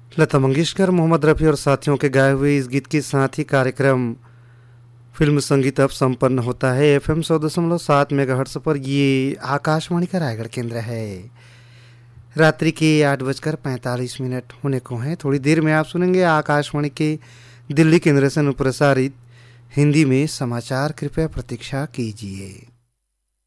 लता मंगेशकर, मोहम्मद रफ़ी और साथियों के गाए हुए इस गीत के साथ ही कार्यक्रम फिल्म संगीत अब संपन्न होता है। FM 100.7 मेगाहर्ट्ज़ पर ये आकाशवाणी का रायगढ़ केंद्र है। रात्रि के 8:45 होने को हैं। थोड़ी देर में आप सुनेंगे आकाशवाणी के दिल्ली केंद्र से प्रसारित हिंदी में समाचार। कृपया प्रतीक्षा कीजिए।